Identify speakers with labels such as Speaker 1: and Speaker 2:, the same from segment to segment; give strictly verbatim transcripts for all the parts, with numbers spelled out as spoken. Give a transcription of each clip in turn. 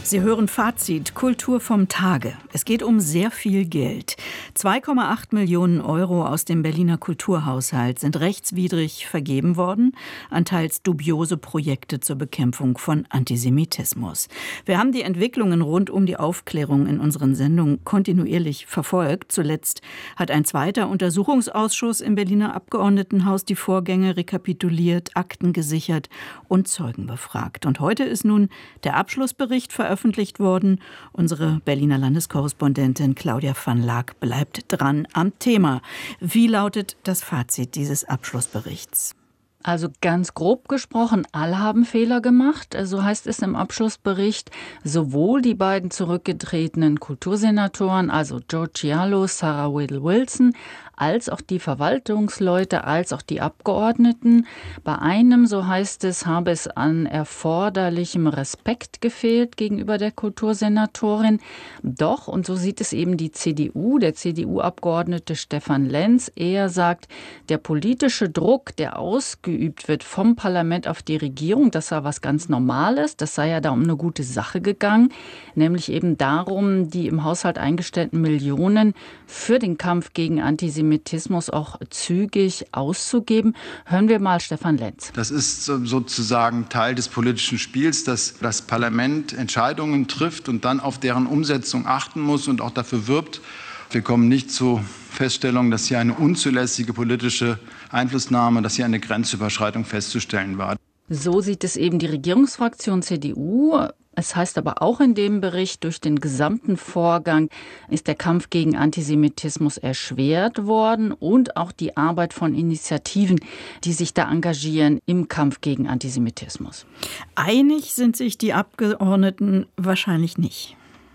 Speaker 1: Sie hören Fazit, Kultur vom Tage. Es geht um sehr viel Geld. zwei Komma acht Millionen Euro aus dem Berliner Kulturhaushalt sind rechtswidrig vergeben worden an teils dubiose Projekte zur Bekämpfung von Antisemitismus. Wir haben die Entwicklungen rund um die Aufklärung in unseren Sendungen kontinuierlich verfolgt. Zuletzt hat ein zweiter Untersuchungsausschuss im Berliner Abgeordnetenhaus die Vorgänge rekapituliert, Akten gesichert und Zeugen befragt. Und heute ist nun der Abschlussbericht veröffentlicht worden. Unsere Berliner Landeskorrespondentin Claudia van Laak bleibt dran am Thema. Wie lautet das Fazit dieses Abschlussberichts?
Speaker 2: Also ganz grob gesprochen, alle haben Fehler gemacht. So heißt es im Abschlussbericht. Sowohl die beiden zurückgetretenen Kultursenatoren, also George Cialo, Sarah Whittle-Wilson, als auch die Verwaltungsleute, als auch die Abgeordneten. Bei einem, so heißt es, habe es an erforderlichem Respekt gefehlt gegenüber der Kultursenatorin. Doch, und so sieht es eben die C D U, der C D U-Abgeordnete Stefan Lenz. Er sagt, der politische Druck, der ausgeübt wird vom Parlament auf die Regierung, das sei was ganz Normales. Das sei ja da um eine gute Sache gegangen, nämlich eben darum, die im Haushalt eingestellten Millionen für den Kampf gegen Antisemitismus auch zügig auszugeben. Hören wir mal Stefan Lenz.
Speaker 3: Das ist sozusagen Teil des politischen Spiels, dass das Parlament Entscheidungen trifft und dann auf deren Umsetzung achten muss und auch dafür wirbt. Wir kommen nicht zu Feststellung, dass hier eine unzulässige politische Einflussnahme, dass hier eine Grenzüberschreitung festzustellen war.
Speaker 2: So sieht es eben die Regierungsfraktion C D U. Es heißt aber auch in dem Bericht, durch den gesamten Vorgang ist der Kampf gegen Antisemitismus erschwert worden und auch die Arbeit von Initiativen, die sich da engagieren im Kampf gegen Antisemitismus.
Speaker 1: Einig sind sich die Abgeordneten wahrscheinlich nicht.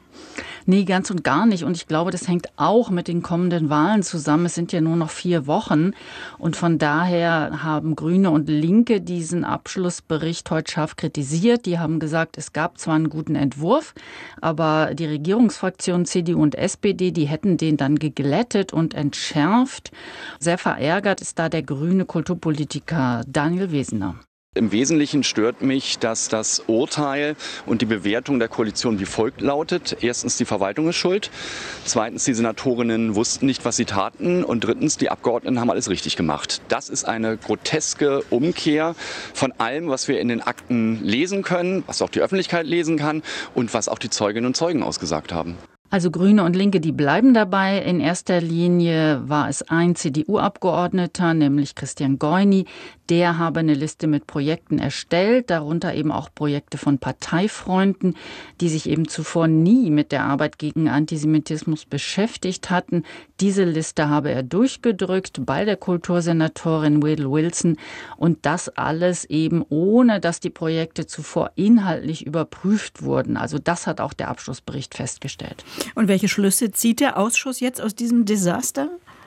Speaker 2: Nee, ganz und gar nicht. Und ich glaube, das hängt auch mit den kommenden Wahlen zusammen. Es sind ja nur noch vier Wochen. Und von daher haben Grüne und Linke diesen Abschlussbericht heute scharf kritisiert. Die haben gesagt, es gab zwar einen guten Entwurf, aber die Regierungsfraktionen C D U und S P D, die hätten den dann geglättet und entschärft. Sehr verärgert ist da der grüne Kulturpolitiker Daniel Wesener.
Speaker 4: Im Wesentlichen stört mich, dass das Urteil und die Bewertung der Koalition wie folgt lautet. Erstens, die Verwaltung ist schuld. Zweitens, die Senatorinnen wussten nicht, was sie taten. Und drittens, die Abgeordneten haben alles richtig gemacht. Das ist eine groteske Umkehr von allem, was wir in den Akten lesen können, was auch die Öffentlichkeit lesen kann und was auch die Zeuginnen und Zeugen ausgesagt haben.
Speaker 2: Also Grüne und Linke, die bleiben dabei. In erster Linie war es ein C D U-Abgeordneter, nämlich Christian Goyni. Der habe eine Liste mit Projekten erstellt, darunter eben auch Projekte von Parteifreunden, die sich eben zuvor nie mit der Arbeit gegen Antisemitismus beschäftigt hatten. Diese Liste habe er durchgedrückt bei der Kultursenatorin Whittle-Wilson und das alles eben ohne, dass die Projekte zuvor inhaltlich überprüft wurden. Also das hat auch der Abschlussbericht festgestellt.
Speaker 1: Und welche Schlüsse zieht der Ausschuss jetzt aus diesem Desaster?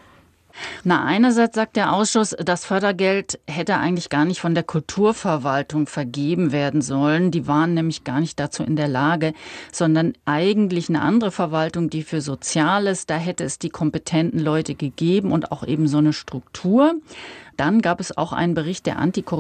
Speaker 2: Na, einerseits sagt der Ausschuss, das Fördergeld hätte eigentlich gar nicht von der Kulturverwaltung vergeben werden sollen. Die waren nämlich gar nicht dazu in der Lage, sondern eigentlich eine andere Verwaltung, die für Soziales, da hätte es die kompetenten Leute gegeben und auch eben so eine Struktur. Dann gab es auch einen Bericht der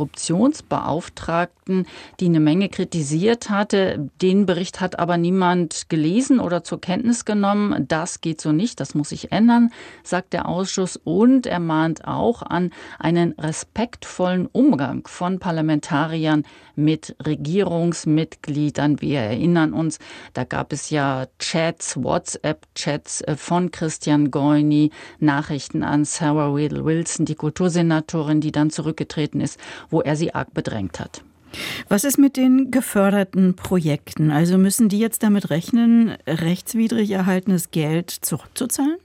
Speaker 2: Antikorruptionsbeauftragten, die eine Menge kritisiert hatte. Den Bericht hat aber niemand gelesen oder zur Kenntnis genommen. Das geht so nicht, das muss sich ändern, sagt der Ausschuss. Und er mahnt auch an einen respektvollen Umgang von Parlamentariern mit Regierungsmitgliedern. Wir erinnern uns, da gab es ja Chats, WhatsApp-Chats von Christian Goyni, Nachrichten an Sarah Whittle-Wilson, die Kultursenatorin, die dann zurückgetreten ist, wo er sie arg bedrängt hat.
Speaker 1: Was ist mit den geförderten Projekten? Also müssen die jetzt damit rechnen, rechtswidrig erhaltenes Geld zurückzuzahlen?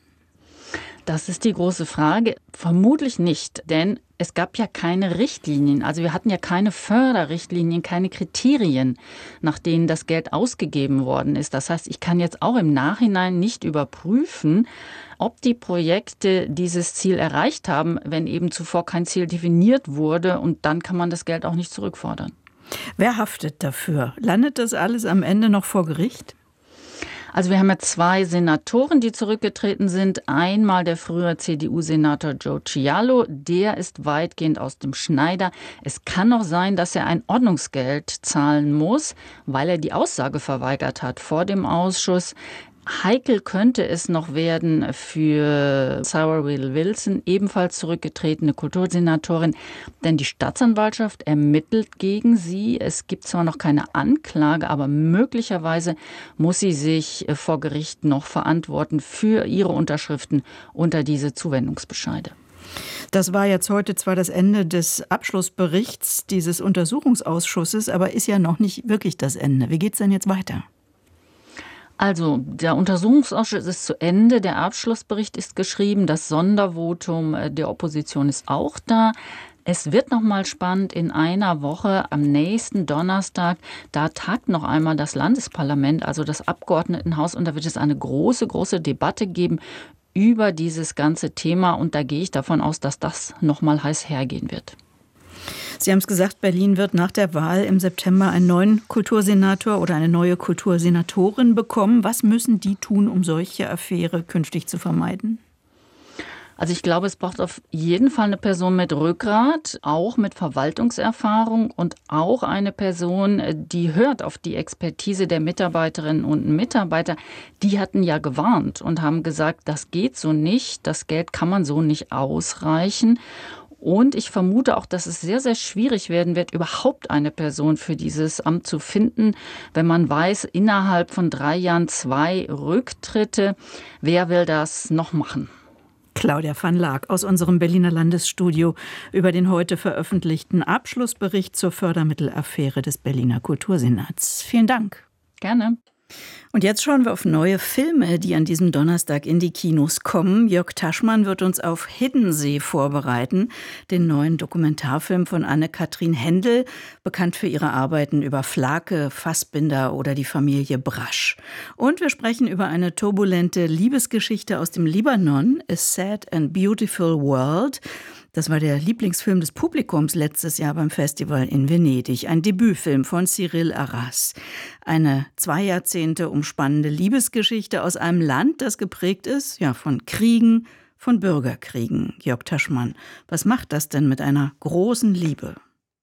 Speaker 2: Das ist die große Frage. Vermutlich nicht, denn es gab ja keine Richtlinien. Also wir hatten ja keine Förderrichtlinien, keine Kriterien, nach denen das Geld ausgegeben worden ist. Das heißt, ich kann jetzt auch im Nachhinein nicht überprüfen, ob die Projekte dieses Ziel erreicht haben, wenn eben zuvor kein Ziel definiert wurde. Und dann kann man das Geld auch nicht zurückfordern.
Speaker 1: Wer haftet dafür? Landet das alles am Ende noch vor Gericht?
Speaker 2: Also wir haben ja zwei Senatoren, die zurückgetreten sind. Einmal der frühere C D U-Senator Joe Cialo, der ist weitgehend aus dem Schneider. Es kann noch sein, dass er ein Ordnungsgeld zahlen muss, weil er die Aussage verweigert hat vor dem Ausschuss. Heikel könnte es noch werden für Sarah Whittle Wilson, ebenfalls zurückgetretene Kultursenatorin, denn die Staatsanwaltschaft ermittelt gegen sie. Es gibt zwar noch keine Anklage, aber möglicherweise muss sie sich vor Gericht noch verantworten für ihre Unterschriften unter diese Zuwendungsbescheide.
Speaker 1: Das war jetzt heute zwar das Ende des Abschlussberichts dieses Untersuchungsausschusses, aber ist ja noch nicht wirklich das Ende. Wie geht's denn jetzt weiter?
Speaker 2: Also, der Untersuchungsausschuss ist zu Ende, der Abschlussbericht ist geschrieben, das Sondervotum der Opposition ist auch da. Es wird noch mal spannend in einer Woche, am nächsten Donnerstag, da tagt noch einmal das Landesparlament, also das Abgeordnetenhaus, und da wird es eine große, große Debatte geben über dieses ganze Thema, und da gehe ich davon aus, dass das noch mal heiß hergehen wird.
Speaker 1: Sie haben es gesagt, Berlin wird nach der Wahl im September einen neuen Kultursenator oder eine neue Kultursenatorin bekommen. Was müssen die tun, um solche Affäre künftig zu vermeiden?
Speaker 2: Also ich glaube, es braucht auf jeden Fall eine Person mit Rückgrat, auch mit Verwaltungserfahrung und auch eine Person, die hört auf die Expertise der Mitarbeiterinnen und Mitarbeiter. Die hatten ja gewarnt und haben gesagt, das geht so nicht, das Geld kann man so nicht ausreichen. Und ich vermute auch, dass es sehr, sehr schwierig werden wird, überhaupt eine Person für dieses Amt zu finden, wenn man weiß, innerhalb von drei Jahren zwei Rücktritte. Wer will das noch machen?
Speaker 1: Claudia van Laak aus unserem Berliner Landesstudio über den heute veröffentlichten Abschlussbericht zur Fördermittelaffäre des Berliner Kultursenats. Vielen Dank.
Speaker 2: Gerne.
Speaker 1: Und jetzt schauen wir auf neue Filme, die an diesem Donnerstag in die Kinos kommen. Jörg Taschmann wird uns auf Hiddensee vorbereiten, den neuen Dokumentarfilm von Anne-Kathrin Händel, bekannt für ihre Arbeiten über Flake, Fassbinder oder die Familie Brasch. Und wir sprechen über eine turbulente Liebesgeschichte aus dem Libanon, A Sad and Beautiful World. Das war der Lieblingsfilm des Publikums letztes Jahr beim Festival in Venedig. Ein Debütfilm von Cyril Arras. Eine zwei Jahrzehnte umspannende Liebesgeschichte aus einem Land, das geprägt ist, ja, von Kriegen, von Bürgerkriegen. Jörg Taschmann, was macht das denn mit einer großen Liebe?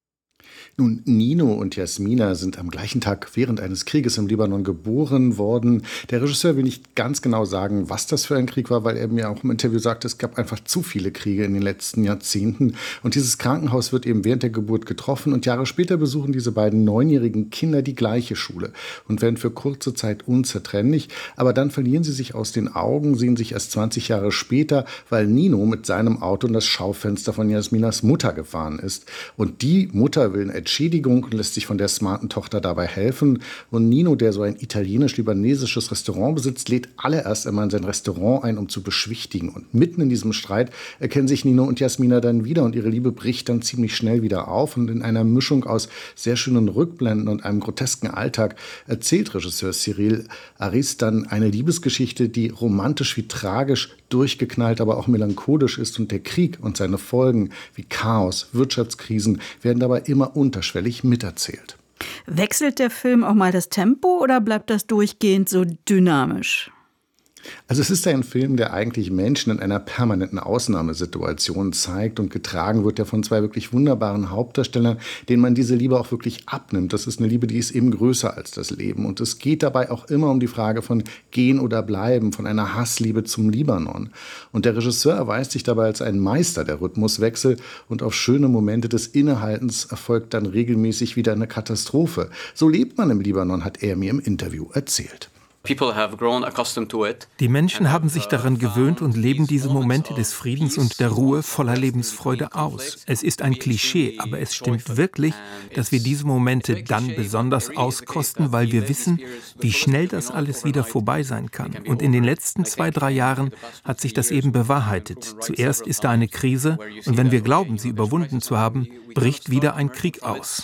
Speaker 5: Nun, Nino und Jasmina sind am gleichen Tag während eines Krieges im Libanon geboren worden. Der Regisseur will nicht ganz genau sagen, was das für ein Krieg war, weil er mir auch im Interview sagte, es gab einfach zu viele Kriege in den letzten Jahrzehnten. Und dieses Krankenhaus wird eben während der Geburt getroffen. Und Jahre später besuchen diese beiden neunjährigen Kinder die gleiche Schule und werden für kurze Zeit unzertrennlich. Aber dann verlieren sie sich aus den Augen, sehen sich erst zwanzig Jahre später, weil Nino mit seinem Auto in das Schaufenster von Jasminas Mutter gefahren ist. Und die Mutter will eine Entschädigung und lässt sich von der smarten Tochter dabei helfen. Und Nino, der so ein italienisch-libanesisches Restaurant besitzt, lädt alle erst einmal in sein Restaurant ein, um zu beschwichtigen. Und mitten in diesem Streit erkennen sich Nino und Jasmina dann wieder und ihre Liebe bricht dann ziemlich schnell wieder auf. Und in einer Mischung aus sehr schönen Rückblenden und einem grotesken Alltag erzählt Regisseur Cyril Arras dann eine Liebesgeschichte, die romantisch wie tragisch, durchgeknallt, aber auch melancholisch ist. Und der Krieg und seine Folgen wie Chaos, Wirtschaftskrisen werden dabei immer unterschwellig miterzählt.
Speaker 1: Wechselt der Film auch mal das Tempo oder bleibt das durchgehend so dynamisch?
Speaker 5: Also es ist ein Film, der eigentlich Menschen in einer permanenten Ausnahmesituation zeigt und getragen wird ja von zwei wirklich wunderbaren Hauptdarstellern, denen man diese Liebe auch wirklich abnimmt. Das ist eine Liebe, die ist eben größer als das Leben. Und es geht dabei auch immer um die Frage von Gehen oder Bleiben, von einer Hassliebe zum Libanon. Und der Regisseur erweist sich dabei als ein Meister der Rhythmuswechsel und auf schöne Momente des Innehaltens erfolgt dann regelmäßig wieder eine Katastrophe. So lebt man im Libanon, hat er mir im Interview erzählt.
Speaker 6: Die Menschen haben sich daran gewöhnt und leben diese Momente des Friedens und der Ruhe voller Lebensfreude aus. Es ist ein Klischee, aber es stimmt wirklich, dass wir diese Momente dann besonders auskosten, weil wir wissen, wie schnell das alles wieder vorbei sein kann. Und in den letzten zwei, drei Jahren hat sich das eben bewahrheitet. Zuerst ist da eine Krise und wenn wir glauben, sie überwunden zu haben, bricht wieder ein Krieg aus.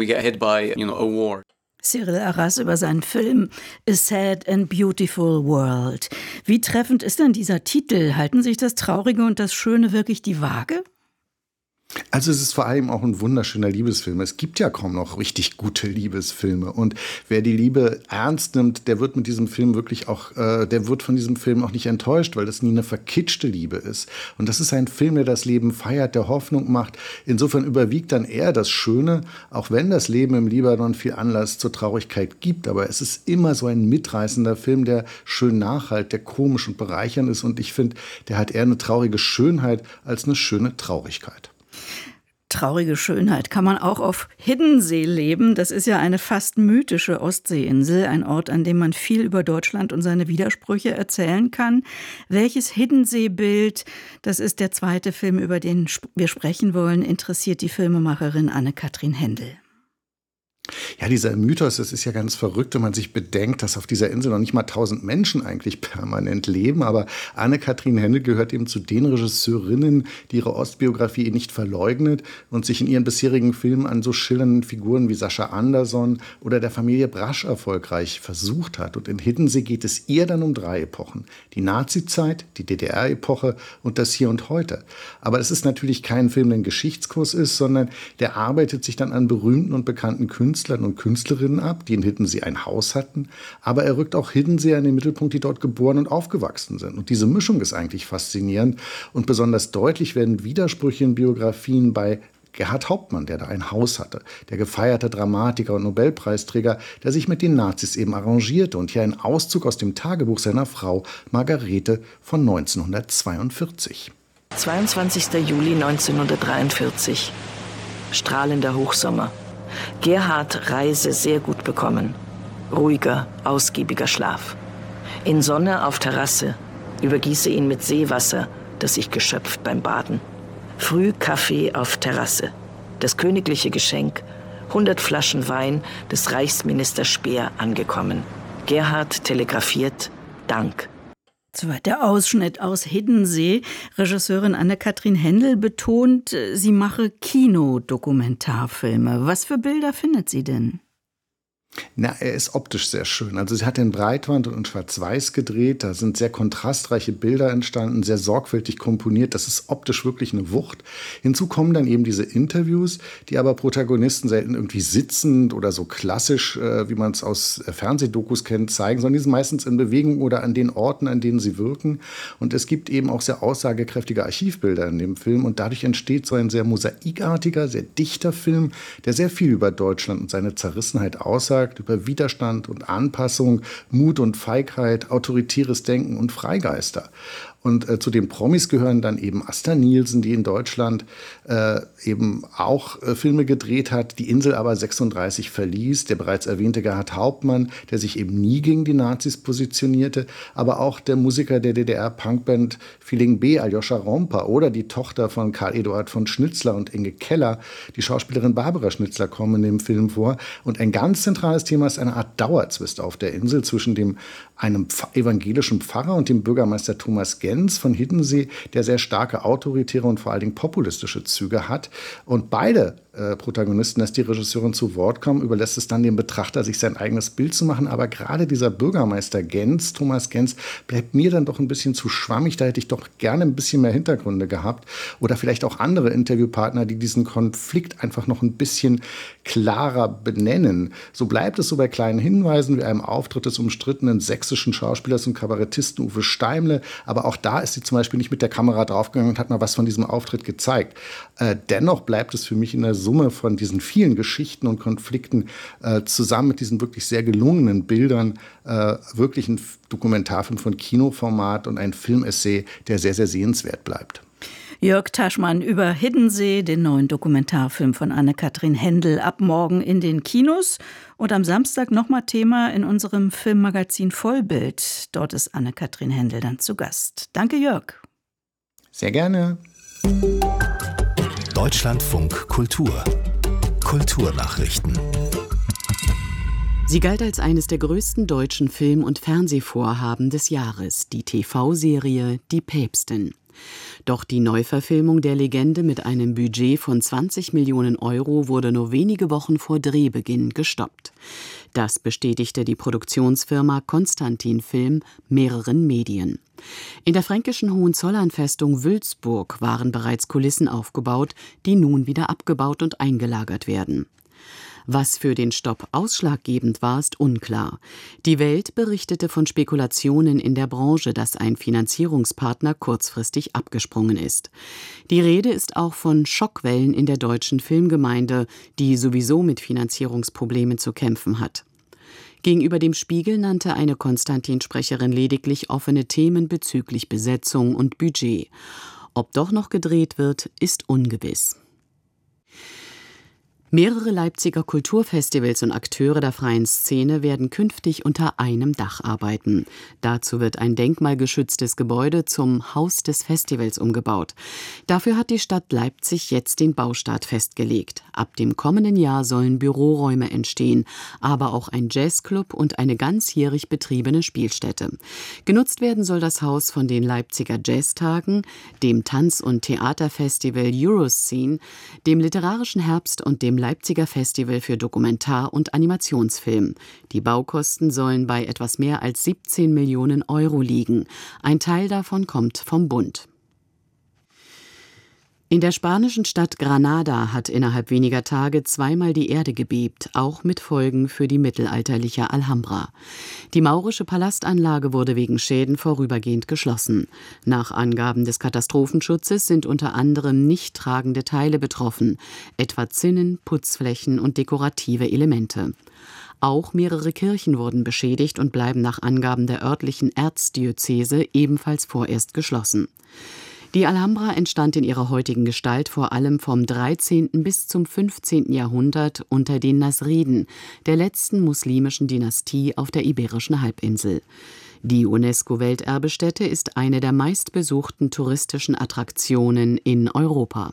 Speaker 1: Cyril Arras über seinen Film A Sad and Beautiful World. Wie treffend ist denn dieser Titel? Halten sich das Traurige und das Schöne wirklich die Waage?
Speaker 5: Also es ist vor allem auch ein wunderschöner Liebesfilm. Es gibt ja kaum noch richtig gute Liebesfilme. Und wer die Liebe ernst nimmt, der wird mit diesem Film wirklich auch, äh, der wird von diesem Film auch nicht enttäuscht, weil das nie eine verkitschte Liebe ist. Und das ist ein Film, der das Leben feiert, der Hoffnung macht. Insofern überwiegt dann eher das Schöne, auch wenn das Leben im Libanon viel Anlass zur Traurigkeit gibt. Aber es ist immer so ein mitreißender Film, der schön nachhalt, der komisch und bereichernd ist. Und ich finde, der hat eher eine traurige Schönheit als eine schöne Traurigkeit.
Speaker 1: Traurige Schönheit kann man auch auf Hiddensee leben. Das ist ja eine fast mythische Ostseeinsel, ein Ort, an dem man viel über Deutschland und seine Widersprüche erzählen kann. Welches Hiddensee-Bild, das ist der zweite Film, über den wir sprechen wollen, interessiert die Filmemacherin Anne-Kathrin Hendel.
Speaker 5: Ja, dieser Mythos, das ist ja ganz verrückt, wenn man sich bedenkt, dass auf dieser Insel noch nicht mal tausend Menschen eigentlich permanent leben. Aber Anne-Kathrin Hendel gehört eben zu den Regisseurinnen, die ihre Ostbiografie nicht verleugnet und sich in ihren bisherigen Filmen an so schillernden Figuren wie Sascha Anderson oder der Familie Brasch erfolgreich versucht hat. Und in Hiddensee geht es ihr dann um drei Epochen. Die Nazi-Zeit, die D D R-Epoche und das Hier und Heute. Aber es ist natürlich kein Film, der ein Geschichtskurs ist, sondern der arbeitet sich dann an berühmten und bekannten Künstlern und Künstlerinnen ab, die in Hiddensee ein Haus hatten. Aber er rückt auch Hiddensee in den Mittelpunkt, die dort geboren und aufgewachsen sind. Und diese Mischung ist eigentlich faszinierend. Und besonders deutlich werden Widersprüche in Biografien bei Gerhard Hauptmann, der da ein Haus hatte. Der gefeierte Dramatiker und Nobelpreisträger, der sich mit den Nazis eben arrangierte. Und hier ein Auszug aus dem Tagebuch seiner Frau Margarete von neunzehnhundertzweiundvierzig.
Speaker 7: zweiundzwanzigster Juli neunzehnhundertdreiundvierzig. Strahlender Hochsommer. Gerhard Reise sehr gut bekommen. Ruhiger, ausgiebiger Schlaf. In Sonne auf Terrasse. Übergieße ihn mit Seewasser, das sich geschöpft beim Baden. Früh Kaffee auf Terrasse. Das königliche Geschenk. hundert Flaschen Wein des Reichsminister Speer angekommen. Gerhard telegrafiert Dank.
Speaker 1: Soweit der Ausschnitt aus Hiddensee. Regisseurin Anne-Kathrin Hendel betont, sie mache Kinodokumentarfilme. Was für Bilder findet sie denn?
Speaker 5: Na, er ist optisch sehr schön. Also sie hat in Breitwand und in Schwarz-Weiß gedreht. Da sind sehr kontrastreiche Bilder entstanden, sehr sorgfältig komponiert. Das ist optisch wirklich eine Wucht. Hinzu kommen dann eben diese Interviews, die aber Protagonisten selten irgendwie sitzend oder so klassisch, äh, wie man es aus äh, Fernsehdokus kennt, zeigen, sondern die sind meistens in Bewegung oder an den Orten, an denen sie wirken. Und es gibt eben auch sehr aussagekräftige Archivbilder in dem Film. Und dadurch entsteht so ein sehr mosaikartiger, sehr dichter Film, der sehr viel über Deutschland und seine Zerrissenheit aussagt, über Widerstand und Anpassung, Mut und Feigheit, autoritäres Denken und Freigeister. Und äh, zu den Promis gehören dann eben Asta Nielsen, die in Deutschland äh, eben auch äh, Filme gedreht hat, die Insel aber sechsunddreißig verließ. Der bereits erwähnte Gerhard Hauptmann, der sich eben nie gegen die Nazis positionierte. Aber auch der Musiker der D D R-Punkband Feeling B, Aljoscha Romper, oder die Tochter von Karl Eduard von Schnitzler und Inge Keller, die Schauspielerin Barbara Schnitzler, kommen in dem Film vor. Und ein ganz zentrales Thema ist eine Art Dauerzwist auf der Insel zwischen dem einem evangelischen Pfarrer und dem Bürgermeister Thomas Gens von Hiddensee, der sehr starke autoritäre und vor allen Dingen populistische Züge hat. Und beide äh, Protagonisten, dass die Regisseurin zu Wort kommen, überlässt es dann dem Betrachter, sich sein eigenes Bild zu machen. Aber gerade dieser Bürgermeister Gens, Thomas Gens, bleibt mir dann doch ein bisschen zu schwammig. Da hätte ich doch gerne ein bisschen mehr Hintergründe gehabt. Oder vielleicht auch andere Interviewpartner, die diesen Konflikt einfach noch ein bisschen klarer benennen. So bleibt es so bei kleinen Hinweisen wie einem Auftritt des umstrittenen sächsischen Schauspielers und Kabarettisten Uwe Steimle. Aber auch da ist sie zum Beispiel nicht mit der Kamera draufgegangen und hat mal was von diesem Auftritt gezeigt. Äh, dennoch bleibt es für mich in der Summe von diesen vielen Geschichten und Konflikten äh, zusammen mit diesen wirklich sehr gelungenen Bildern äh, wirklich ein Dokumentarfilm von Kinoformat und ein Filmessay, der sehr, sehr sehenswert bleibt.
Speaker 1: Jörg Taschmann über Hiddensee, den neuen Dokumentarfilm von Anne-Kathrin Hendel, ab morgen in den Kinos. Und am Samstag nochmal Thema in unserem Filmmagazin Vollbild. Dort ist Anne-Kathrin Hendel dann zu Gast. Danke, Jörg.
Speaker 5: Sehr gerne.
Speaker 8: Deutschlandfunk Kultur. Kulturnachrichten.
Speaker 9: Sie galt als eines der größten deutschen Film- und Fernsehvorhaben des Jahres, die T V-Serie Die Päpstin. Doch die Neuverfilmung der Legende mit einem Budget von zwanzig Millionen Euro wurde nur wenige Wochen vor Drehbeginn gestoppt. Das bestätigte die Produktionsfirma Konstantin Film mehreren Medien. In der fränkischen Hohenzollernfestung Wülzburg waren bereits Kulissen aufgebaut, die nun wieder abgebaut und eingelagert werden. Was für den Stopp ausschlaggebend war, ist unklar. Die Welt berichtete von Spekulationen in der Branche, dass ein Finanzierungspartner kurzfristig abgesprungen ist. Die Rede ist auch von Schockwellen in der deutschen Filmgemeinde, die sowieso mit Finanzierungsproblemen zu kämpfen hat. Gegenüber dem Spiegel nannte eine Konstantin-Sprecherin lediglich offene Themen bezüglich Besetzung und Budget. Ob doch noch gedreht wird, ist ungewiss. Mehrere Leipziger Kulturfestivals und Akteure der freien Szene werden künftig unter einem Dach arbeiten. Dazu wird ein denkmalgeschütztes Gebäude zum Haus des Festivals umgebaut. Dafür hat die Stadt Leipzig jetzt den Baustart festgelegt. Ab dem kommenden Jahr sollen Büroräume entstehen, aber auch ein Jazzclub und eine ganzjährig betriebene Spielstätte. Genutzt werden soll das Haus von den Leipziger Jazztagen, dem Tanz- und Theaterfestival Euroscene, dem Literarischen Herbst und dem Leipziger Festival für Dokumentar- und Animationsfilm. Die Baukosten sollen bei etwas mehr als siebzehn Millionen Euro liegen. Ein Teil davon kommt vom Bund. In der spanischen Stadt Granada hat innerhalb weniger Tage zweimal die Erde gebebt, auch mit Folgen für die mittelalterliche Alhambra. Die maurische Palastanlage wurde wegen Schäden vorübergehend geschlossen. Nach Angaben des Katastrophenschutzes sind unter anderem nicht tragende Teile betroffen, etwa Zinnen, Putzflächen und dekorative Elemente. Auch mehrere Kirchen wurden beschädigt und bleiben nach Angaben der örtlichen Erzdiözese ebenfalls vorerst geschlossen. Die Alhambra entstand in ihrer heutigen Gestalt vor allem vom dreizehnten bis zum fünfzehnten Jahrhundert unter den Nasriden, der letzten muslimischen Dynastie auf der Iberischen Halbinsel. Die UNESCO-Welterbestätte ist eine der meistbesuchten touristischen Attraktionen in Europa.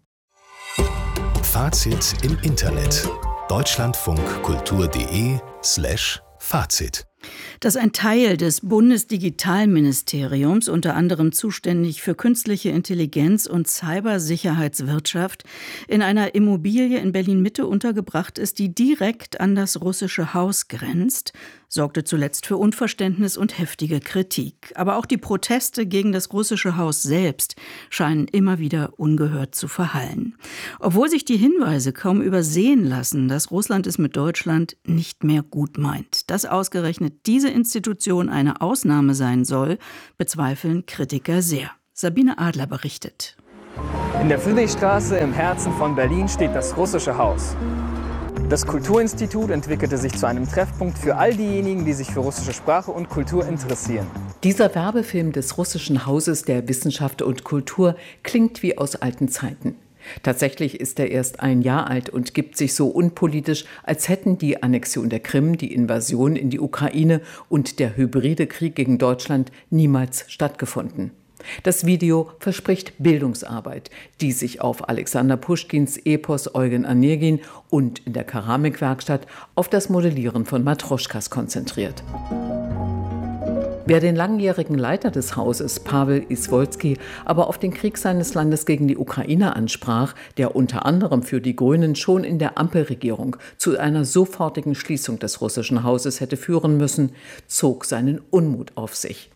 Speaker 8: Fazit im Internet. deutschlandfunkkultur.de slash Fazit.
Speaker 1: Dass ein Teil des Bundesdigitalministeriums, unter anderem zuständig für künstliche Intelligenz und Cybersicherheitswirtschaft, in einer Immobilie in Berlin-Mitte untergebracht ist, die direkt an das russische Haus grenzt, sorgte zuletzt für Unverständnis und heftige Kritik. Aber auch die Proteste gegen das russische Haus selbst scheinen immer wieder ungehört zu verhallen. Obwohl sich die Hinweise kaum übersehen lassen, dass Russland es mit Deutschland nicht mehr gut meint. Dass ausgerechnet diese Institution eine Ausnahme sein soll, bezweifeln Kritiker sehr. Sabine Adler berichtet.
Speaker 10: In der Friedrichstraße im Herzen von Berlin steht das russische Haus. Das Kulturinstitut entwickelte sich zu einem Treffpunkt für all diejenigen, die sich für russische Sprache und Kultur interessieren.
Speaker 11: Dieser Werbefilm des russischen Hauses der Wissenschaft und Kultur klingt wie aus alten Zeiten. Tatsächlich ist er erst ein Jahr alt und gibt sich so unpolitisch, als hätten die Annexion der Krim, die Invasion in die Ukraine und der hybride Krieg gegen Deutschland niemals stattgefunden. Das Video verspricht Bildungsarbeit, die sich auf Alexander Puschkins Epos Eugen Onegin und in der Keramikwerkstatt auf das Modellieren von Matroschkas konzentriert. Wer den langjährigen Leiter des Hauses, Pavel Iswolski, aber auf den Krieg seines Landes gegen die Ukraine ansprach, der unter anderem für die Grünen schon in der Ampelregierung zu einer sofortigen Schließung des russischen Hauses hätte führen müssen, zog seinen Unmut auf sich.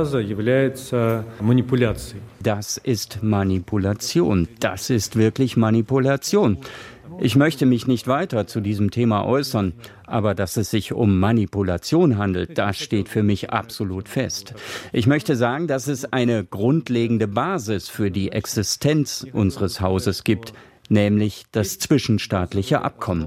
Speaker 12: Das ist Manipulation. Das ist wirklich Manipulation. Ich möchte mich nicht weiter zu diesem Thema äußern, aber dass es sich um Manipulation handelt, das steht für mich absolut fest. Ich möchte sagen, dass es eine grundlegende Basis für die Existenz unseres Hauses gibt, nämlich das zwischenstaatliche Abkommen.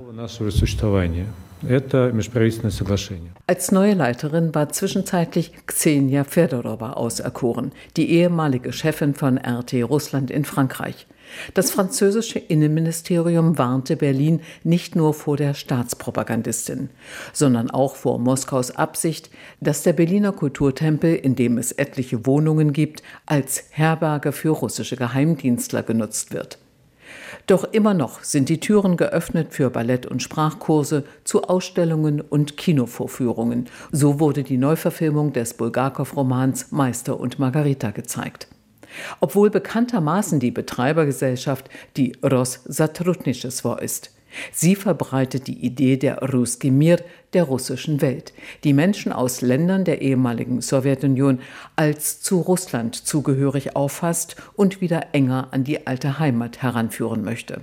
Speaker 11: Als neue Leiterin war zwischenzeitlich Ksenia Fedorova auserkoren, die ehemalige Chefin von R T Russland in Frankreich. Das französische Innenministerium warnte Berlin nicht nur vor der Staatspropagandistin, sondern auch vor Moskaus Absicht, dass der Berliner Kulturtempel, in dem es etliche Wohnungen gibt, als Herberge für russische Geheimdienstler genutzt wird. Doch immer noch sind die Türen geöffnet für Ballett- und Sprachkurse, zu Ausstellungen und Kinovorführungen. So wurde die Neuverfilmung des Bulgakow-Romans Meister und Margarita gezeigt. Obwohl bekanntermaßen die Betreibergesellschaft die Rossatrudnichestvo ist. Sie verbreitet die Idee der Russki Mir, der russischen Welt, die Menschen aus Ländern der ehemaligen Sowjetunion als zu Russland zugehörig auffasst und wieder enger an die alte Heimat heranführen möchte.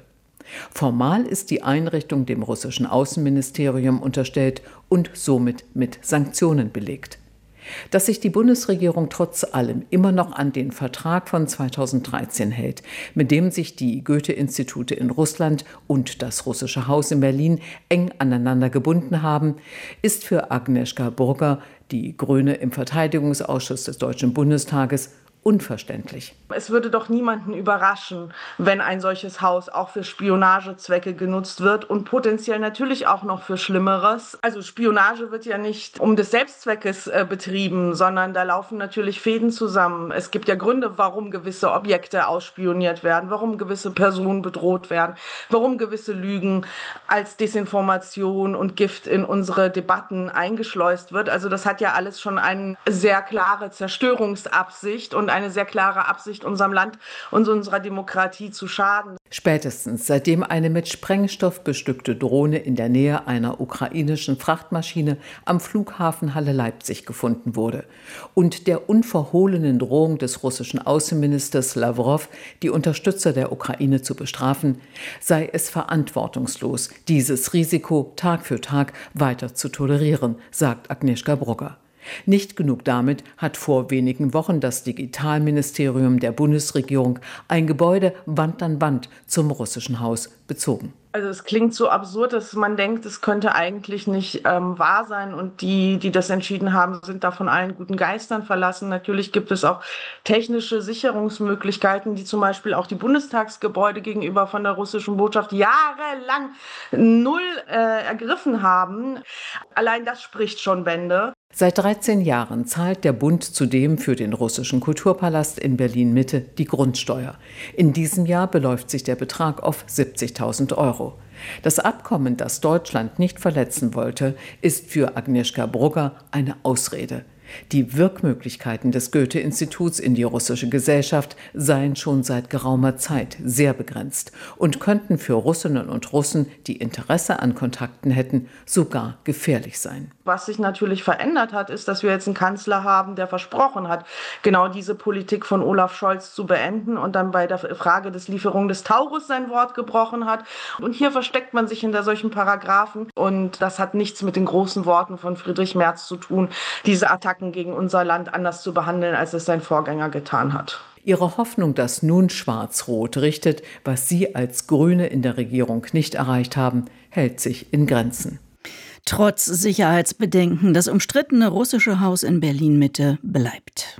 Speaker 11: Formal ist die Einrichtung dem russischen Außenministerium unterstellt und somit mit Sanktionen belegt. Dass sich die Bundesregierung trotz allem immer noch an den Vertrag von zweitausenddreizehn hält, mit dem sich die Goethe-Institute in Russland und das Russische Haus in Berlin eng aneinander gebunden haben, ist für Agnieszka Brugger, die Grüne im Verteidigungsausschuss des Deutschen Bundestages, unverständlich.
Speaker 13: Es würde doch niemanden überraschen, wenn ein solches Haus auch für Spionagezwecke genutzt wird und potenziell natürlich auch noch für Schlimmeres. Also Spionage wird ja nicht um des Selbstzweckes äh, betrieben, sondern da laufen natürlich Fäden zusammen. Es gibt ja Gründe, warum gewisse Objekte ausspioniert werden, warum gewisse Personen bedroht werden, warum gewisse Lügen als Desinformation und Gift in unsere Debatten eingeschleust wird. Also das hat ja alles schon eine sehr klare Zerstörungsabsicht und eine sehr klare Absicht, unserem Land und unserer Demokratie zu schaden.
Speaker 11: Spätestens seitdem eine mit Sprengstoff bestückte Drohne in der Nähe einer ukrainischen Frachtmaschine am Flughafen Halle-Leipzig gefunden wurde und der unverhohlenen Drohung des russischen Außenministers Lawrow, die Unterstützer der Ukraine zu bestrafen, sei es verantwortungslos, dieses Risiko Tag für Tag weiter zu tolerieren, sagt Agnieszka Brugger. Nicht genug damit hat vor wenigen Wochen das Digitalministerium der Bundesregierung ein Gebäude Wand an Wand zum russischen Haus bezogen.
Speaker 13: Also es klingt so absurd, dass man denkt, es könnte eigentlich nicht ähm, wahr sein und die, die das entschieden haben, sind da von allen guten Geistern verlassen. Natürlich gibt es auch technische Sicherungsmöglichkeiten, die zum Beispiel auch die Bundestagsgebäude gegenüber von der russischen Botschaft jahrelang null äh, ergriffen haben. Allein das spricht schon Bände.
Speaker 11: Seit dreizehn Jahren zahlt der Bund zudem für den russischen Kulturpalast in Berlin-Mitte die Grundsteuer. In diesem Jahr beläuft sich der Betrag auf siebzigtausend Euro. Das Abkommen, das Deutschland nicht verletzen wollte, ist für Agnieszka Brugger eine Ausrede. Die Wirkmöglichkeiten des Goethe-Instituts in die russische Gesellschaft seien schon seit geraumer Zeit sehr begrenzt und könnten für Russinnen und Russen, die Interesse an Kontakten hätten, sogar gefährlich sein.
Speaker 13: Was sich natürlich verändert hat, ist, dass wir jetzt einen Kanzler haben, der versprochen hat, genau diese Politik von Olaf Scholz zu beenden und dann bei der Frage des Lieferung des Taurus sein Wort gebrochen hat. Und hier versteckt man sich hinter solchen Paragraphen und das hat nichts mit den großen Worten von Friedrich Merz zu tun, diese Attacken gegen unser Land anders zu behandeln, als es sein Vorgänger getan hat.
Speaker 11: Ihre Hoffnung, dass nun Schwarz-Rot richtet, was Sie als Grüne in der Regierung nicht erreicht haben, hält sich in Grenzen.
Speaker 1: Trotz Sicherheitsbedenken, das umstrittene russische Haus in Berlin-Mitte bleibt.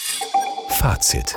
Speaker 8: Fazit.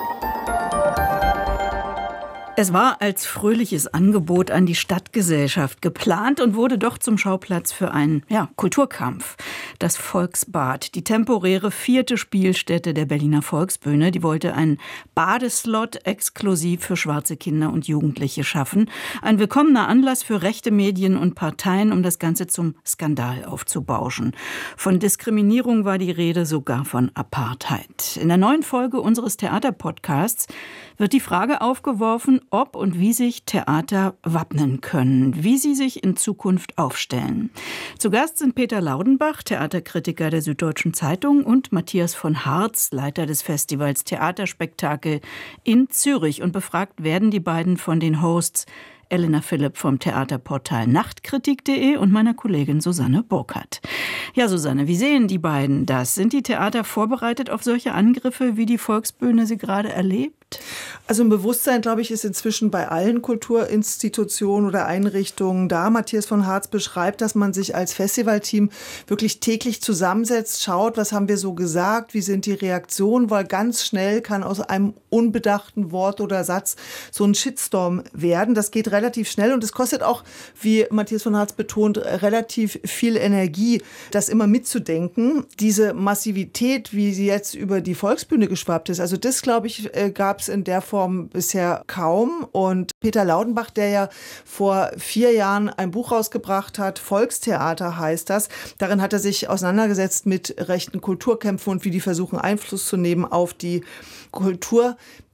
Speaker 1: Es war als fröhliches Angebot an die Stadtgesellschaft geplant und wurde doch zum Schauplatz für einen ja, Kulturkampf. Das Volksbad, die temporäre vierte Spielstätte der Berliner Volksbühne, die wollte einen Badeslot exklusiv für schwarze Kinder und Jugendliche schaffen. Ein willkommener Anlass für rechte Medien und Parteien, um das Ganze zum Skandal aufzubauschen. Von Diskriminierung war die Rede, sogar von Apartheid. In der neuen Folge unseres Theaterpodcasts wird die Frage aufgeworfen, ob und wie sich Theater wappnen können, wie sie sich in Zukunft aufstellen. Zu Gast sind Peter Laudenbach, Theaterkritiker der Süddeutschen Zeitung, und Matthias von Harz, Leiter des Festivals Theaterspektakel in Zürich. Und befragt werden die beiden von den Hosts Elena Philipp vom Theaterportal Nachtkritik punkt de und meiner Kollegin Susanne Burkhardt. Ja, Susanne, wie sehen die beiden das? Sind die Theater vorbereitet auf solche Angriffe, wie die Volksbühne sie gerade erlebt?
Speaker 14: Also ein Bewusstsein, glaube ich, ist inzwischen bei allen Kulturinstitutionen oder Einrichtungen da. Matthias von Harz beschreibt, dass man sich als Festivalteam wirklich täglich zusammensetzt, schaut, was haben wir so gesagt, wie sind die Reaktionen, weil ganz schnell kann aus einem unbedachten Wort oder Satz so ein Shitstorm werden. Das geht relativ schnell und es kostet auch, wie Matthias von Harz betont, relativ viel Energie, das immer mitzudenken. Diese Massivität, wie sie jetzt über die Volksbühne geschwappt ist, also das, glaube ich, gab es in der Form bisher kaum. Und Peter Laudenbach, der ja vor vier Jahren ein Buch rausgebracht hat, Volkstheater heißt das, darin hat er sich auseinandergesetzt mit rechten Kulturkämpfen und wie die versuchen, Einfluss zu nehmen auf die Kultur.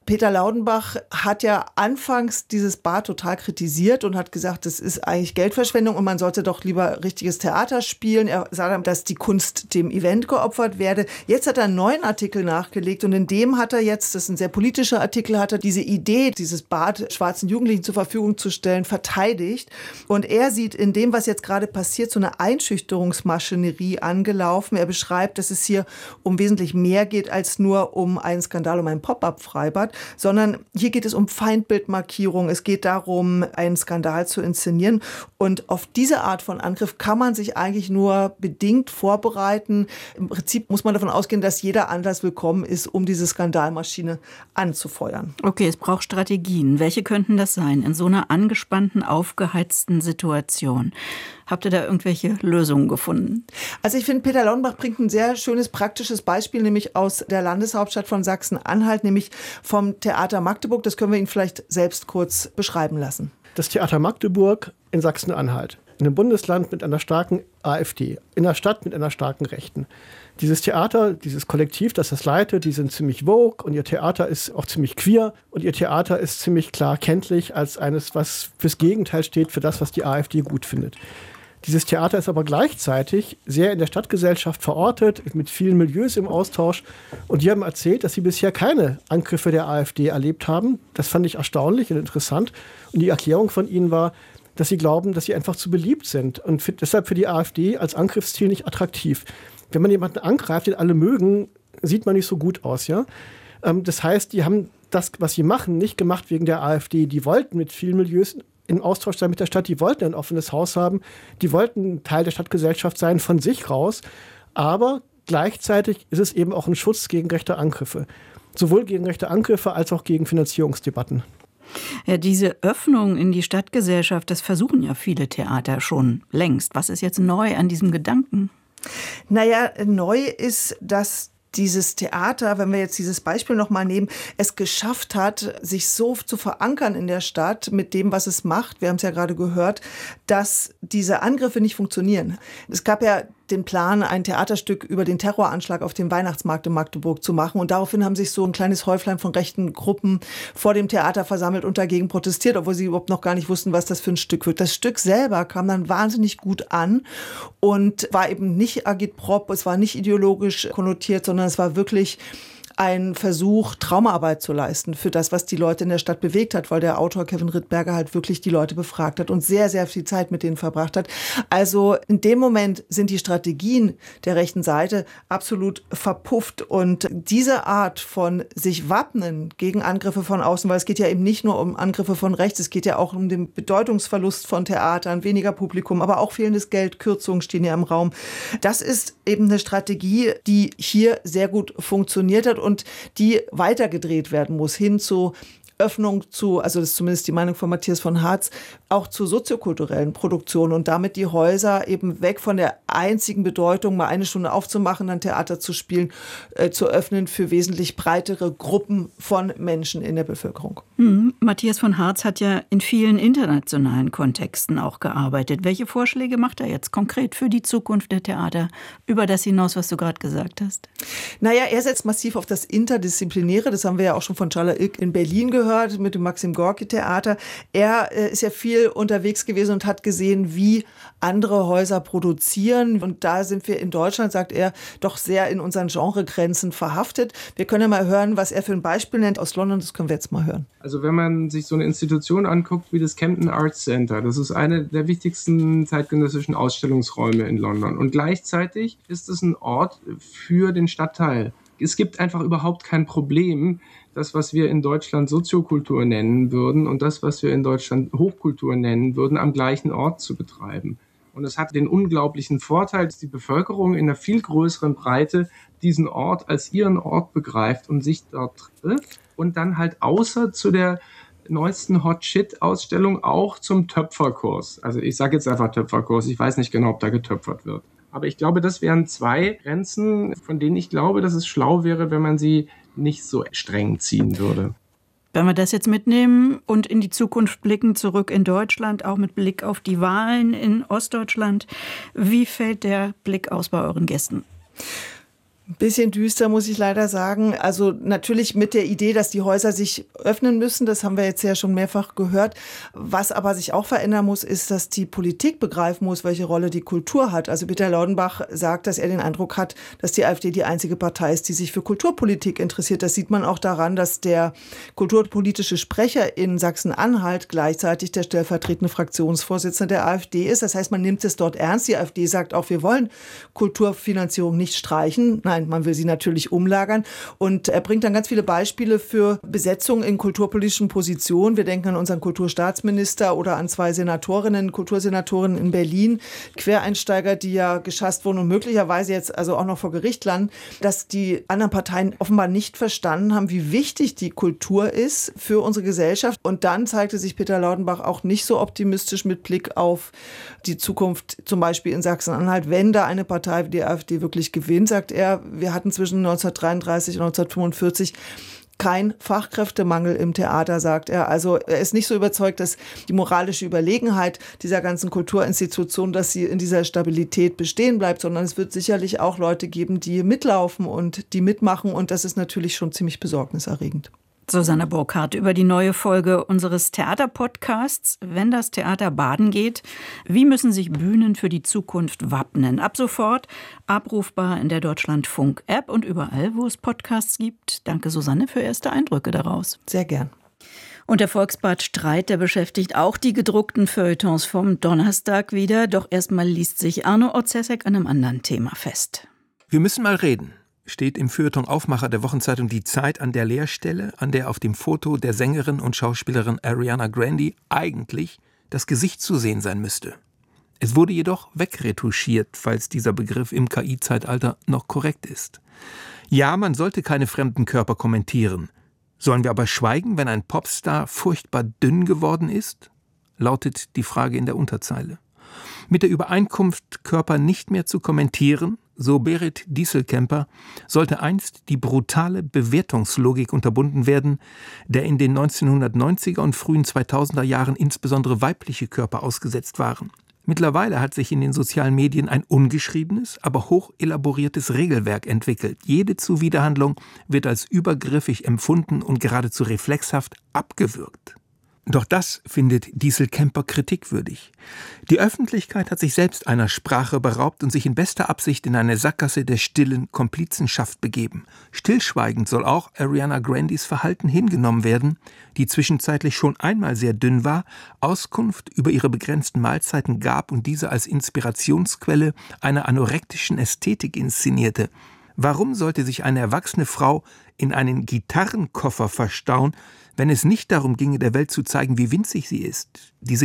Speaker 14: Peter Laudenbach hat ja anfangs dieses Bad total kritisiert und hat gesagt, das ist eigentlich Geldverschwendung und man sollte doch lieber richtiges Theater spielen. Er sah, dass die Kunst dem Event geopfert werde. Jetzt hat er einen neuen Artikel nachgelegt und in dem hat er jetzt, das ist ein sehr politischer Artikel, hat er diese Idee, dieses Bad schwarzen Jugendlichen zur Verfügung zu stellen, verteidigt. Und er sieht in dem, was jetzt gerade passiert, so eine Einschüchterungsmaschinerie angelaufen. Er beschreibt, dass es hier um wesentlich mehr geht als nur um einen Skandal, um ein Pop-up-Freibad, sondern hier geht es um Feindbildmarkierung. Es geht darum, einen Skandal zu inszenieren. Und auf diese Art von Angriff kann man sich eigentlich nur bedingt vorbereiten. Im Prinzip muss man davon ausgehen, dass jeder Anlass willkommen ist, um diese Skandalmaschine anzufeuern.
Speaker 1: Okay, es braucht Strategien. Welche könnten das sein in so einer angespannten, aufgeheizten Situation? Habt ihr da irgendwelche Lösungen gefunden?
Speaker 14: Also ich finde, Peter Laudenbach bringt ein sehr schönes, praktisches Beispiel, nämlich aus der Landeshauptstadt von Sachsen-Anhalt, nämlich vom Theater Magdeburg. Das können wir Ihnen vielleicht selbst kurz beschreiben lassen.
Speaker 15: Das Theater Magdeburg in Sachsen-Anhalt, in einem Bundesland mit einer starken AfD, in einer Stadt mit einer starken Rechten. Dieses Theater, dieses Kollektiv, das das leitet, die sind ziemlich woke und ihr Theater ist auch ziemlich queer und ihr Theater ist ziemlich klar kenntlich als eines, was fürs Gegenteil steht, für das, was die AfD gut findet. Dieses Theater ist aber gleichzeitig sehr in der Stadtgesellschaft verortet, mit vielen Milieus im Austausch. Und die haben erzählt, dass sie bisher keine Angriffe der AfD erlebt haben. Das fand ich erstaunlich und interessant. Und die Erklärung von ihnen war, dass sie glauben, dass sie einfach zu beliebt sind und für, deshalb für die AfD als Angriffsziel nicht attraktiv. Wenn man jemanden angreift, den alle mögen, sieht man nicht so gut aus. Ja? Ähm, das heißt, die haben das, was sie machen, nicht gemacht wegen der AfD. Die wollten mit vielen Milieus im Austausch sein mit der Stadt, die wollten ein offenes Haus haben, die wollten Teil der Stadtgesellschaft sein, von sich raus, aber gleichzeitig ist es eben auch ein Schutz gegen rechte Angriffe, sowohl gegen rechte Angriffe als auch gegen Finanzierungsdebatten.
Speaker 1: Ja, diese Öffnung in die Stadtgesellschaft, das versuchen ja viele Theater schon längst. Was ist jetzt neu an diesem Gedanken?
Speaker 14: Naja, neu ist, dass dieses Theater, wenn wir jetzt dieses Beispiel nochmal nehmen, es geschafft hat, sich so zu verankern in der Stadt mit dem, was es macht, wir haben es ja gerade gehört, dass diese Angriffe nicht funktionieren. Es gab ja den Plan, ein Theaterstück über den Terroranschlag auf dem Weihnachtsmarkt in Magdeburg zu machen. Und daraufhin haben sich so ein kleines Häuflein von rechten Gruppen vor dem Theater versammelt und dagegen protestiert, obwohl sie überhaupt noch gar nicht wussten, was das für ein Stück wird. Das Stück selber kam dann wahnsinnig gut an und war eben nicht agitprop, es war nicht ideologisch konnotiert, sondern es war wirklich ein Versuch, Traumaarbeit zu leisten für das, was die Leute in der Stadt bewegt hat, weil der Autor Kevin Rittberger halt wirklich die Leute befragt hat und sehr, sehr viel Zeit mit denen verbracht hat. Also in dem Moment sind die Strategien der rechten Seite absolut verpufft und diese Art von sich wappnen gegen Angriffe von außen, weil es geht ja eben nicht nur um Angriffe von rechts, es geht ja auch um den Bedeutungsverlust von Theatern, weniger Publikum, aber auch fehlendes Geld, Kürzungen stehen ja im Raum. Das ist eben eine Strategie, die hier sehr gut funktioniert hat und die weitergedreht werden muss, hin zu Öffnung zu, also das ist zumindest die Meinung von Matthias von Hartz, auch zu soziokulturellen Produktionen und damit die Häuser eben weg von der einzigen Bedeutung, mal eine Stunde aufzumachen, dann Theater zu spielen, äh, zu öffnen für wesentlich breitere Gruppen von Menschen in der Bevölkerung.
Speaker 1: Hm. Matthias von Hartz hat ja in vielen internationalen Kontexten auch gearbeitet. Welche Vorschläge macht er jetzt konkret für die Zukunft der Theater, über das hinaus, was du gerade gesagt hast?
Speaker 14: Naja, er setzt massiv auf das Interdisziplinäre, das haben wir ja auch schon von Chala Ilk in Berlin gehört, mit dem Maxim Gorki Theater. Er äh, ist ja viel unterwegs gewesen und hat gesehen, wie andere Häuser produzieren. Und da sind wir in Deutschland, sagt er, doch sehr in unseren Genregrenzen verhaftet. Wir können ja mal hören, was er für ein Beispiel nennt aus London. Das können wir jetzt mal hören.
Speaker 16: Also wenn man sich so eine Institution anguckt wie das Camden Arts Center, das ist eine der wichtigsten zeitgenössischen Ausstellungsräume in London. Und gleichzeitig ist es ein Ort für den Stadtteil. Es gibt einfach überhaupt kein Problem, das, was wir in Deutschland Soziokultur nennen würden und das, was wir in Deutschland Hochkultur nennen würden, am gleichen Ort zu betreiben. Und es hat den unglaublichen Vorteil, dass die Bevölkerung in einer viel größeren Breite diesen Ort als ihren Ort begreift und sich dort trifft und dann halt außer zu der neuesten Hot-Shit-Ausstellung auch zum Töpferkurs. Also ich sage jetzt einfach Töpferkurs, ich weiß nicht genau, ob da getöpfert wird. Aber ich glaube, das wären zwei Grenzen, von denen ich glaube, dass es schlau wäre, wenn man sie nicht so streng ziehen würde.
Speaker 1: Wenn wir das jetzt mitnehmen und in die Zukunft blicken, zurück in Deutschland, auch mit Blick auf die Wahlen in Ostdeutschland, wie fällt der Blick aus bei euren Gästen?
Speaker 14: Ein bisschen düster, muss ich leider sagen. Also natürlich mit der Idee, dass die Häuser sich öffnen müssen, das haben wir jetzt ja schon mehrfach gehört. Was aber sich auch verändern muss, ist, dass die Politik begreifen muss, welche Rolle die Kultur hat. Also Peter Laudenbach sagt, dass er den Eindruck hat, dass die AfD die einzige Partei ist, die sich für Kulturpolitik interessiert. Das sieht man auch daran, dass der kulturpolitische Sprecher in Sachsen-Anhalt gleichzeitig der stellvertretende Fraktionsvorsitzende der AfD ist. Das heißt, man nimmt es dort ernst. Die AfD sagt auch, wir wollen Kulturfinanzierung nicht streichen. Nein, man will sie natürlich umlagern. Und er bringt dann ganz viele Beispiele für Besetzung in kulturpolitischen Positionen. Wir denken an unseren Kulturstaatsminister oder an zwei Senatorinnen, Kultursenatorinnen in Berlin, Quereinsteiger, die ja geschasst wurden und möglicherweise jetzt also auch noch vor Gericht landen, dass die anderen Parteien offenbar nicht verstanden haben, wie wichtig die Kultur ist für unsere Gesellschaft. Und dann zeigte sich Peter Laudenbach auch nicht so optimistisch mit Blick auf die Zukunft, zum Beispiel in Sachsen-Anhalt. Wenn da eine Partei wie die AfD wirklich gewinnt, sagt er, wir hatten zwischen neunzehnhundertdreiunddreißig und neunzehnhundertfünfundvierzig kein Fachkräftemangel im Theater, sagt er. Also er ist nicht so überzeugt, dass die moralische Überlegenheit dieser ganzen Kulturinstitution, dass sie in dieser Stabilität bestehen bleibt, sondern es wird sicherlich auch Leute geben, die mitlaufen und die mitmachen. Und das ist natürlich schon ziemlich besorgniserregend.
Speaker 1: Susanne Burkhardt über die neue Folge unseres Theaterpodcasts Wenn das Theater baden geht. Wie müssen sich Bühnen für die Zukunft wappnen? Ab sofort abrufbar in der Deutschlandfunk-App und überall, wo es Podcasts gibt. Danke, Susanne, für erste Eindrücke daraus.
Speaker 14: Sehr gern.
Speaker 1: Und der Volksbad-Streit, der beschäftigt auch die gedruckten Feuilletons vom Donnerstag wieder. Doch erstmal liest sich Arno Otzesek an einem anderen Thema fest.
Speaker 6: Wir müssen mal reden. Steht im Feuilleton Aufmacher der Wochenzeitung Die Zeit an der Leerstelle, an der auf dem Foto der Sängerin und Schauspielerin Ariana Grande eigentlich das Gesicht zu sehen sein müsste. Es wurde jedoch wegretuschiert, falls dieser Begriff im K I-Zeitalter noch korrekt ist. Ja, man sollte keine fremden Körper kommentieren. Sollen wir aber schweigen, wenn ein Popstar furchtbar dünn geworden ist? Lautet die Frage in der Unterzeile. Mit der Übereinkunft, Körper nicht mehr zu kommentieren, so Berit Dieselkemper, sollte einst die brutale Bewertungslogik unterbunden werden, der in den neunzehnhundertneunziger und frühen zweitausender Jahren insbesondere weibliche Körper ausgesetzt waren. Mittlerweile hat sich in den sozialen Medien ein ungeschriebenes, aber hoch elaboriertes Regelwerk entwickelt. Jede Zuwiderhandlung wird als übergriffig empfunden und geradezu reflexhaft abgewürgt. Doch das findet Dieselkemper kritikwürdig. Die Öffentlichkeit hat sich selbst einer Sprache beraubt und sich in bester Absicht in eine Sackgasse der stillen Komplizenschaft begeben. Stillschweigend soll auch Ariana Grandes Verhalten hingenommen werden, die zwischenzeitlich schon einmal sehr dünn war, Auskunft über ihre begrenzten Mahlzeiten gab und diese als Inspirationsquelle einer anorektischen Ästhetik inszenierte. Warum sollte sich eine erwachsene Frau in einen Gitarrenkoffer verstauen, wenn es nicht darum ginge, der Welt zu zeigen, wie winzig sie ist? Diese